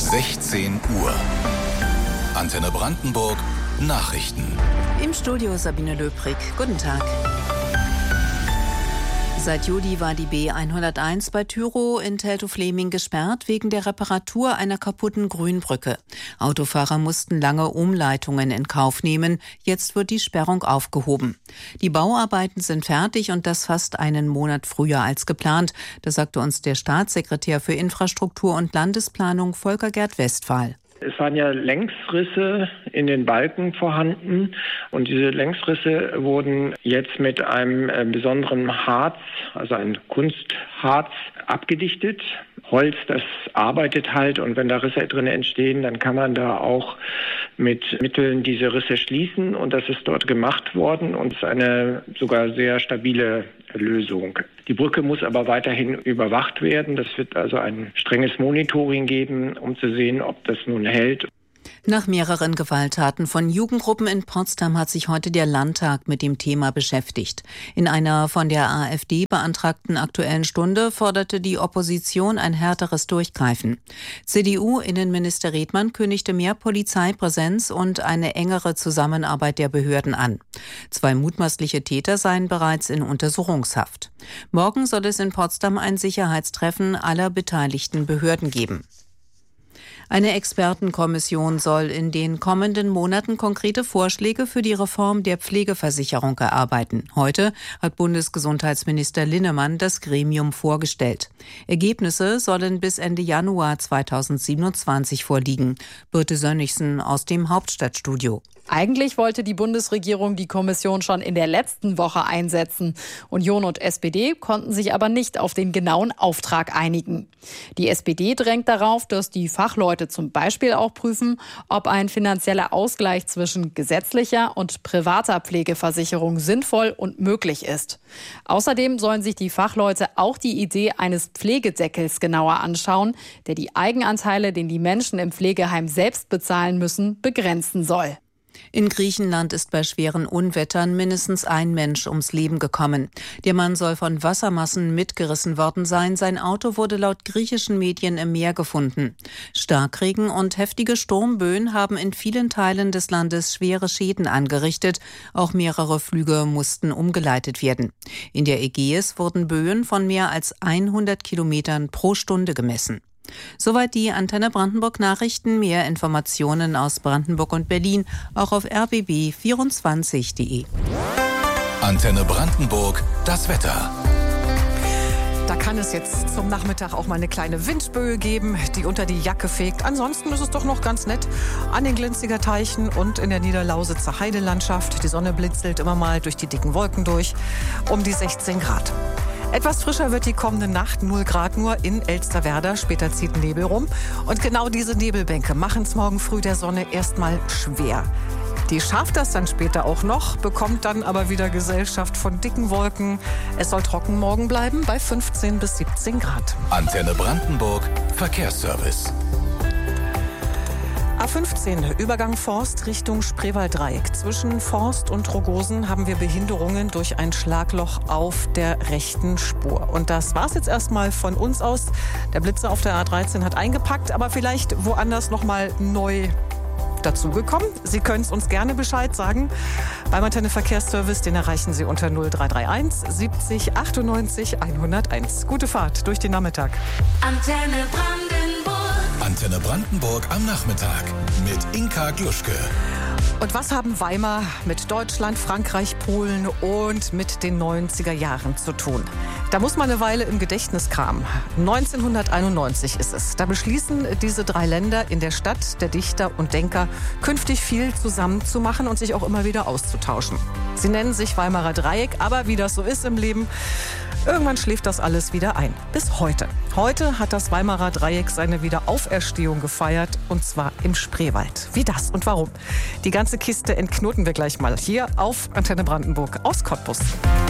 16 Uhr. Antenne Brandenburg Nachrichten. Im Studio Sabine Löbrig. Guten Tag. Seit Juli war die B101 bei Tyrow in Teltow-Fläming gesperrt wegen der Reparatur einer kaputten Grünbrücke. Autofahrer mussten lange Umleitungen in Kauf nehmen. Jetzt wird die Sperrung aufgehoben. Die Bauarbeiten sind fertig und das fast einen Monat früher als geplant. Das sagte uns der Staatssekretär für Infrastruktur und Landesplanung Volker-Gerd Westphal. Es waren ja Längsrisse in den Balken vorhanden und diese Längsrisse wurden jetzt mit einem besonderen Harz, also ein Kunstharz, abgedichtet. Holz, das arbeitet halt, und wenn da Risse drin entstehen, dann kann man da auch mit Mitteln diese Risse schließen, und das ist dort gemacht worden und ist eine sogar sehr stabile Lösung. Die Brücke muss aber weiterhin überwacht werden. Das wird also ein strenges Monitoring geben, um zu sehen, ob das nun hält. Nach mehreren Gewalttaten von Jugendgruppen in Potsdam hat sich heute der Landtag mit dem Thema beschäftigt. In einer von der AfD beantragten Aktuellen Stunde forderte die Opposition ein härteres Durchgreifen. CDU-Innenminister Redmann kündigte mehr Polizeipräsenz und eine engere Zusammenarbeit der Behörden an. 2 mutmaßliche Täter seien bereits in Untersuchungshaft. Morgen soll es in Potsdam ein Sicherheitstreffen aller beteiligten Behörden geben. Eine Expertenkommission soll in den kommenden Monaten konkrete Vorschläge für die Reform der Pflegeversicherung erarbeiten. Heute hat Bundesgesundheitsminister Linnemann das Gremium vorgestellt. Ergebnisse sollen bis Ende Januar 2027 vorliegen. Birte Sönnigsen aus dem Hauptstadtstudio. Eigentlich wollte die Bundesregierung die Kommission schon in der letzten Woche einsetzen. Union und SPD konnten sich aber nicht auf den genauen Auftrag einigen. Die SPD drängt darauf, dass die Fachleute zum Beispiel auch prüfen, ob ein finanzieller Ausgleich zwischen gesetzlicher und privater Pflegeversicherung sinnvoll und möglich ist. Außerdem sollen sich die Fachleute auch die Idee eines Pflegedeckels genauer anschauen, der die Eigenanteile, den die Menschen im Pflegeheim selbst bezahlen müssen, begrenzen soll. In Griechenland ist bei schweren Unwettern mindestens ein Mensch ums Leben gekommen. Der Mann soll von Wassermassen mitgerissen worden sein. Sein Auto wurde laut griechischen Medien im Meer gefunden. Starkregen und heftige Sturmböen haben in vielen Teilen des Landes schwere Schäden angerichtet. Auch mehrere Flüge mussten umgeleitet werden. In der Ägäis wurden Böen von mehr als 100 Kilometern pro Stunde gemessen. Soweit die Antenne Brandenburg Nachrichten. Mehr Informationen aus Brandenburg und Berlin auch auf rbb24.de. Antenne Brandenburg, das Wetter. Da kann es jetzt zum Nachmittag auch mal eine kleine Windböe geben, die unter die Jacke fegt. Ansonsten ist es doch noch ganz nett an den Glinziger Teichen und in der Niederlausitzer Heidelandschaft. Die Sonne blitzelt immer mal durch die dicken Wolken durch, um die 16 Grad. Etwas frischer wird die kommende Nacht, 0 Grad nur in Elsterwerda. Später zieht Nebel rum. Und genau diese Nebelbänke machen es morgen früh der Sonne erstmal schwer. Die schafft das dann später auch noch, bekommt dann aber wieder Gesellschaft von dicken Wolken. Es soll trocken morgen bleiben bei 15 bis 17 Grad. Antenne Brandenburg Verkehrsservice. A15, Übergang Forst Richtung Spreewalddreieck. Zwischen Forst und Rogosen haben wir Behinderungen durch ein Schlagloch auf der rechten Spur. Und das war's jetzt erstmal von uns aus. Der Blitzer auf der A13 hat eingepackt, aber vielleicht woanders nochmal neu dazugekommen. Sie können es uns gerne Bescheid sagen. Beim Antenne Verkehrsservice, den erreichen Sie unter 0331 70 98 101. Gute Fahrt durch den Nachmittag. Antenne Brandenburg am Nachmittag mit Inka Gluschke. Und was haben Weimar mit Deutschland, Frankreich, Polen und mit den 90er Jahren zu tun? Da muss man eine Weile im Gedächtnis kramen. 1991 ist es. Da beschließen diese 3 Länder in der Stadt der Dichter und Denker, künftig viel zusammen zu machen und sich auch immer wieder auszutauschen. Sie nennen sich Weimarer Dreieck, aber wie das so ist im Leben, irgendwann schläft das alles wieder ein. Bis heute. Heute hat das Weimarer Dreieck seine Wiederauferstehung gefeiert, und zwar im Spreewald. Wie das und warum? Die ganze Kiste entknoten wir gleich mal hier auf Antenne Brandenburg aus Cottbus.